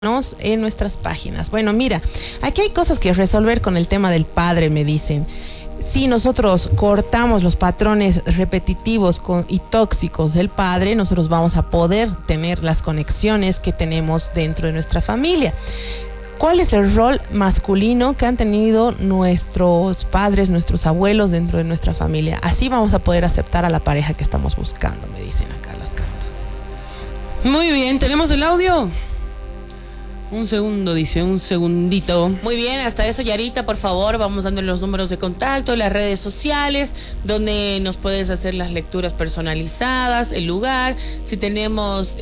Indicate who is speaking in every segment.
Speaker 1: en nuestras páginas. Bueno, mira, aquí hay cosas que resolver con el tema del padre, me dicen. Si nosotros cortamos los patrones repetitivos y tóxicos del padre, nosotros vamos a poder tener las conexiones que tenemos dentro de nuestra familia. ¿Cuál es el rol masculino que han tenido nuestros padres, nuestros abuelos dentro de nuestra familia? Así vamos a poder aceptar a la pareja que estamos buscando, me dicen acá las cartas.
Speaker 2: Muy bien, ¿tenemos el audio? Un segundo, dice, un segundito.
Speaker 3: Muy bien, hasta eso, Yarita, por favor, vamos dando los números de contacto, las redes sociales, donde nos puedes hacer las lecturas personalizadas, el lugar, si tenemos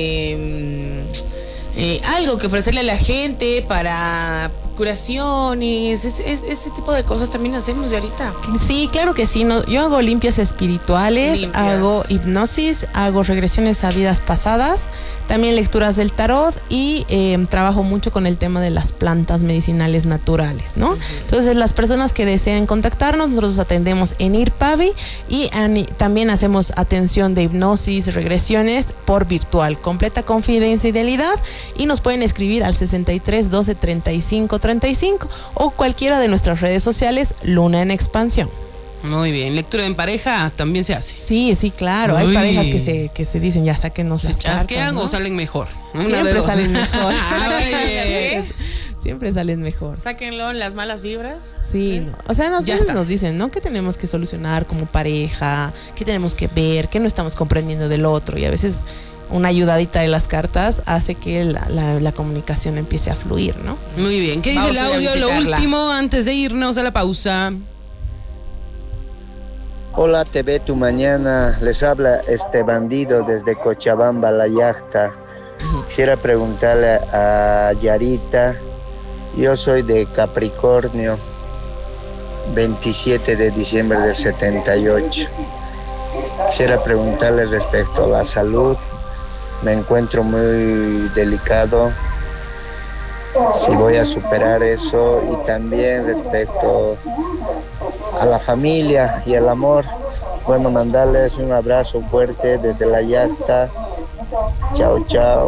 Speaker 3: algo que ofrecerle a la gente para curaciones, ese tipo de cosas también hacemos, Yarita.
Speaker 1: Sí, claro que sí. Yo hago limpias espirituales, hago hipnosis, hago regresiones a vidas pasadas, también lecturas del tarot y trabajo mucho con el tema de las plantas medicinales naturales, ¿no? Uh-huh. Entonces, las personas que deseen contactarnos, nosotros atendemos en IRPAVI y también hacemos atención de hipnosis, regresiones por virtual, completa confidencialidad, y nos pueden escribir al 63 12 35 35 o cualquiera de nuestras redes sociales, Luna en Expansión.
Speaker 2: Muy bien, lectura en pareja también se hace.
Speaker 1: Sí, claro. Uy. Hay parejas que se dicen, ya sáquenos las cartas,
Speaker 2: ¿chasquean, ¿no? O salen mejor?
Speaker 1: Siempre salen mejor. Siempre salen mejor.
Speaker 3: Sáquenlo en las malas vibras.
Speaker 1: Sí, no. O sea, nos dicen, ¿no? ¿Qué tenemos que solucionar como pareja? ¿Qué tenemos que ver? ¿Qué no estamos comprendiendo del otro? Y a veces una ayudadita de las cartas hace que la comunicación empiece a fluir, ¿no?
Speaker 2: Muy bien. ¿Qué dice el audio? Lo último antes de irnos a la pausa.
Speaker 4: Hola, TV Tu Mañana. Les habla este bandido desde Cochabamba, La Yachta. Quisiera preguntarle a Yarita. Yo soy de Capricornio, 27 de diciembre del 78. Quisiera preguntarle respecto a la salud. Me encuentro muy delicado, si voy a superar eso, y también respecto a la familia y el amor. Bueno, mandarles un abrazo fuerte desde La Yachta. Chao.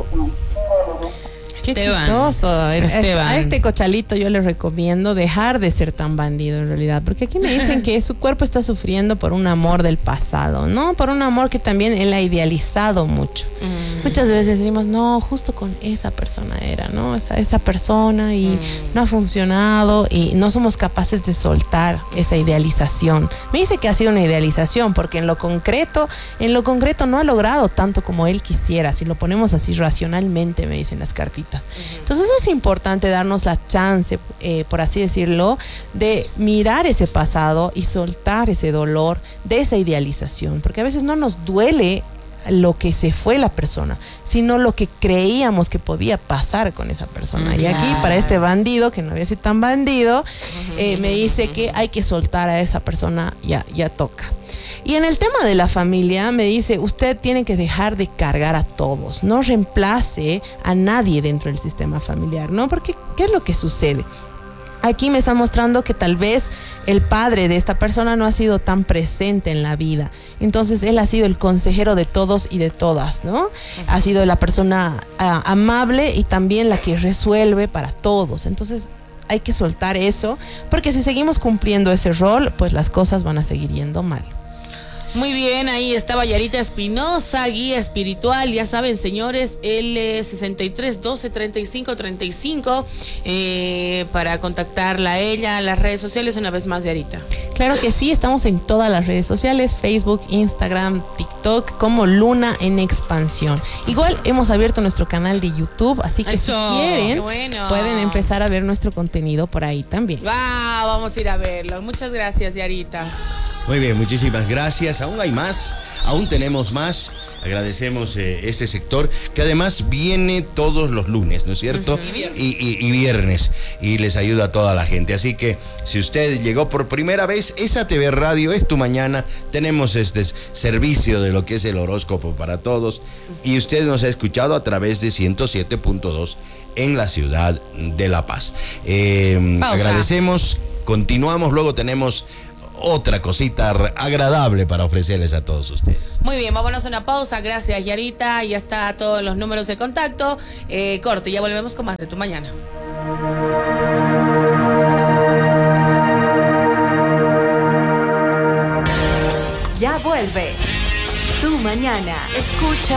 Speaker 1: Qué chistoso. A este cochalito yo le recomiendo dejar de ser tan bandido en realidad, porque aquí me dicen que su cuerpo está sufriendo por un amor del pasado, ¿no? Por un amor que también él ha idealizado mucho. Muchas veces decimos, no, justo con esa persona era, ¿no? Esa persona y no ha funcionado y no somos capaces de soltar esa idealización. Me dice que ha sido una idealización porque en lo concreto no ha logrado tanto como él quisiera, si lo ponemos así racionalmente, me dicen las cartitas. Entonces es importante darnos la chance, por así decirlo, de mirar ese pasado y soltar ese dolor de esa idealización, porque a veces no nos duele lo que se fue la persona, sino lo que creíamos que podía pasar con esa persona. Y aquí, para este bandido, que no había sido tan bandido, me dice que hay que soltar a esa persona, ya toca. Y en el tema de la familia, me dice, usted tiene que dejar de cargar a todos, no reemplace a nadie dentro del sistema familiar, ¿no? Porque, ¿qué es lo que sucede? Aquí me está mostrando que tal vez el padre de esta persona no ha sido tan presente en la vida. Entonces él ha sido el consejero de todos y de todas, ¿no? Ha sido la persona amable y también la que resuelve para todos. Entonces hay que soltar eso, porque si seguimos cumpliendo ese rol, pues las cosas van a seguir yendo mal.
Speaker 3: Muy bien, ahí estaba Yarita Espinosa, guía espiritual, ya saben, señores, el 63 12 35 35 para contactarla a ella, las redes sociales, una vez más, Yarita.
Speaker 1: Claro que sí, estamos en todas las redes sociales, Facebook, Instagram, TikTok, como Luna en Expansión. Igual hemos abierto nuestro canal de YouTube, así que si quieren, pueden empezar a ver nuestro contenido por ahí también.
Speaker 3: Vamos a ir a verlo. Muchas gracias, Yarita.
Speaker 5: Muy bien, muchísimas gracias. Aún hay más, aún tenemos más. Agradecemos este sector que además viene todos los lunes, ¿no es cierto? Y viernes. Y les ayuda a toda la gente. Así que si usted llegó por primera vez, esa TV Radio es tu mañana. Tenemos este servicio de lo que es el horóscopo para todos. Y usted nos ha escuchado a través de 107.2 en la ciudad de La Paz. Agradecemos. Continuamos, luego tenemos otra cosita agradable para ofrecerles a todos ustedes.
Speaker 3: Muy bien, vámonos a una pausa. Gracias, Yarita. Ya está todos los números de contacto. Corte, ya volvemos con más de Tu Mañana.
Speaker 6: Ya vuelve Tu Mañana. Escucha